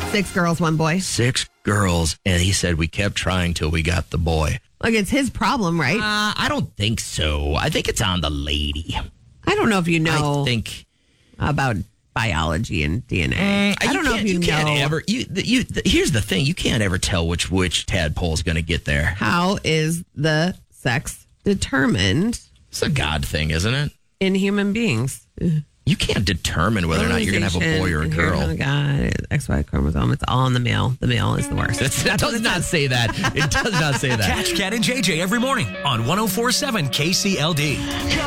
6 girls, 1 boy. 6 girls. And he said we kept trying till we got the boy. Like, it's his problem, right? I don't think so. I think it's on the lady. I don't know if you know I think about biology and DNA. I don't know if you know. Can't ever. Here's the thing: you can't ever tell which tadpole is going to get there. How is the sex determined? It's a God thing, isn't it? In human beings. You can't determine whether or not you're going to have a boy or a girl. Oh, God. XY chromosome. It's all in the male. The male is the worst. It does not say that. It does not say that. Catch Ken and JJ every morning on 104.7 KCLD.